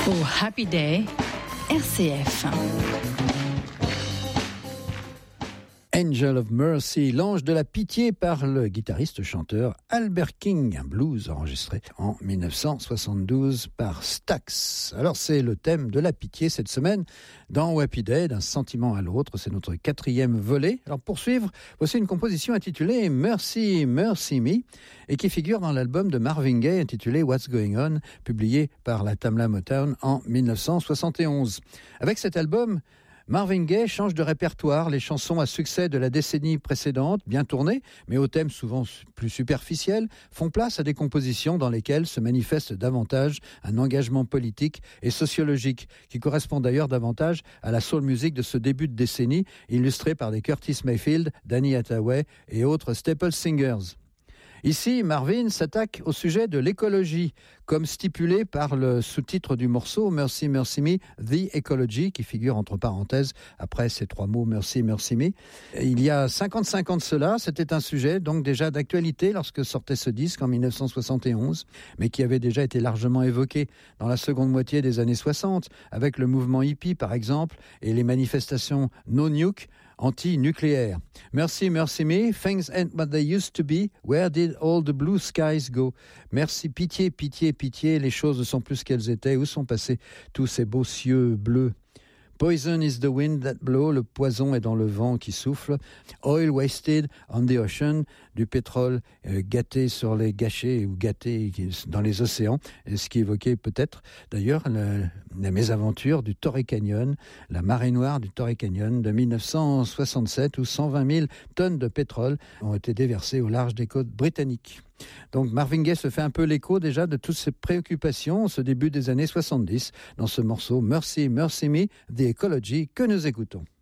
Au Happy Day, RCF. Angel of Mercy, l'ange de la pitié par le guitariste-chanteur Albert King, un blues enregistré en 1972 par Stax. Alors c'est le thème de la pitié cette semaine dans Happy Day, d'un sentiment à l'autre, c'est notre 4e volet. Alors pour suivre, voici une composition intitulée Mercy, Mercy Me et qui figure dans l'album de Marvin Gaye intitulé What's Going On, publié par la Tamla Motown en 1971. Avec cet album, Marvin Gaye change de répertoire, les chansons à succès de la décennie précédente, bien tournées, mais aux thèmes souvent plus superficiels, font place à des compositions dans lesquelles se manifeste davantage un engagement politique et sociologique, qui correspond d'ailleurs davantage à la soul music de ce début de décennie, illustrée par des Curtis Mayfield, Danny Hathaway et autres staple singers. Ici, Marvin s'attaque au sujet de l'écologie, comme stipulé par le sous-titre du morceau Mercy, Mercy Me, The Ecology, qui figure entre parenthèses après ces 3 mots Mercy, Mercy Me. Il y a 55 ans de cela, c'était un sujet donc déjà d'actualité lorsque sortait ce disque en 1971, mais qui avait déjà été largement évoqué dans la seconde moitié des années 60, avec le mouvement hippie par exemple, et les manifestations No Nuke, anti-nucléaire. Mercy, Mercy Me, things ain't what they used to be, where did all the blue skies go? Merci, pitié, pitié, pitié, les choses ne sont plus ce qu'elles étaient, où sont passés tous ces beaux cieux bleus? Poison is the wind that blows, le poison est dans le vent qui souffle. Oil wasted on the ocean, du pétrole gâté sur les gâchets ou gâté dans les océans. Et ce qui évoquait peut-être d'ailleurs la mésaventure du Torrey Canyon, la marée noire du Torrey Canyon de 1967 où 120 000 tonnes de pétrole ont été déversées au large des côtes britanniques. Donc Marvin Gaye se fait un peu l'écho déjà de toutes ces préoccupations au ce début des années 70 dans ce morceau Mercy, Mercy Me, The Ecology que nous écoutons.